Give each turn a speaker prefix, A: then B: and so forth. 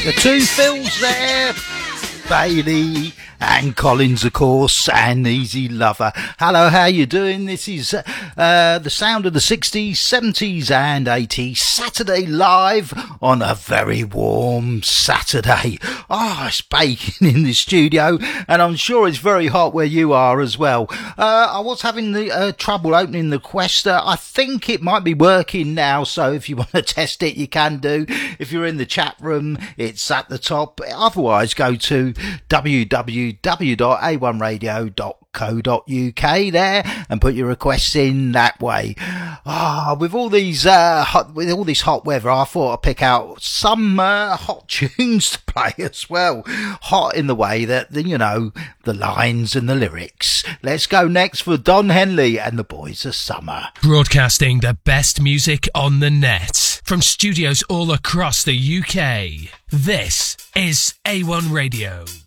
A: The two Phils there, Bailey and Collins, of course, and Easy Lover. Hello, how you doing? This is the sound of the 60s, 70s and 80s, Saturday live on a very warm Saturday. It's baking in the studio, and I'm sure it's very hot where you are as well. I was having the trouble opening the Quest. I think it might be working now, so if you want to test it, you can do. If you're in the chat room, it's at the top. Otherwise, go to www.a1radio.co.uk there and put your requests in that way. With all these this hot weather, I thought I'd pick out some hot tunes to play as well. Hot in the way that the lines and the lyrics. Let's go next for Don Henley and the Boys of Summer.
B: Broadcasting the best music on the net from studios all across the UK. This is A1 Radio.